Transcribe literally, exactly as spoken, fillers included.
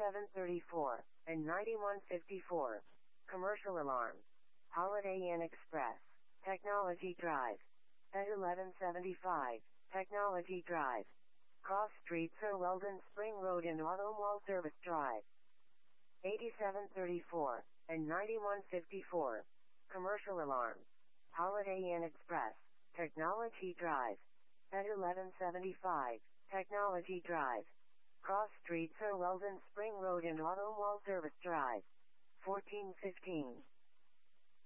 eighty-seven thirty-four, and ninety-one fifty-four. Commercial alarm. Holiday Inn Express. Technology Drive. At eleven seventy-five, Technology Drive. Cross Street, Sir Weldon Spring Road and Auto Mall Service Drive. eighty-seven thirty-four, and ninety-one fifty-four. Commercial alarm. Holiday Inn Express. Technology Drive. At eleven seventy-five, Technology Drive. Cross Street, Sir Weldon Spring Road and Auto Mall Service Drive. fourteen fifteen.